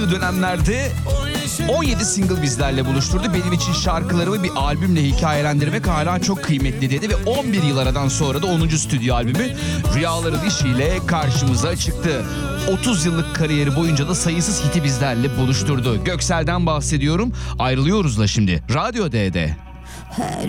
dönemlerde 17 single bizlerle buluşturdu. Benim için şarkılarımı bir albümle hikayelendirmek hala çok kıymetli dedi ve 11 yıl aradan sonra da 10. stüdyo albümü Rüyaların İşi'yle karşımıza çıktı. 30 yıllık kariyeri boyunca da sayısız hiti bizlerle buluşturdu. Göksel'den bahsediyorum. Ayrılıyoruzla şimdi. Radyo D'de. Her